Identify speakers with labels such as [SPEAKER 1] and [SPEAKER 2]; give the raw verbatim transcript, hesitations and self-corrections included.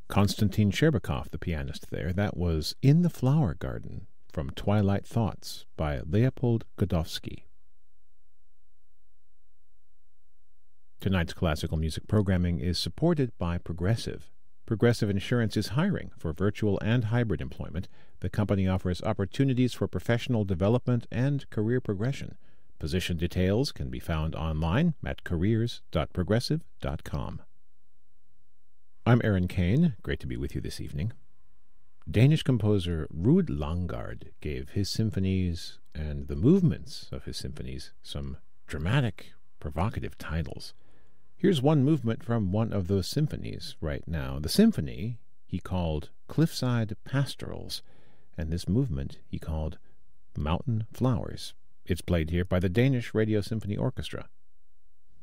[SPEAKER 1] Konstantin Sherbakov, the pianist there. That was In the Flower Garden from Twilight Thoughts by Leopold Godowsky. Tonight's classical music programming is supported by Progressive. Progressive Insurance is hiring for virtual and hybrid employment. The company offers opportunities for professional development and career progression. Position details can be found online at careers dot progressive dot com. I'm Aaron Kane. Great to be with you this evening. Danish composer Ruud Langgaard gave his symphonies and the movements of his symphonies some dramatic, provocative titles. Here's one movement from one of those symphonies right now. The symphony he called Cliffside Pastorals, and this movement he called Mountain Flowers. It's played here by the Danish Radio Symphony Orchestra.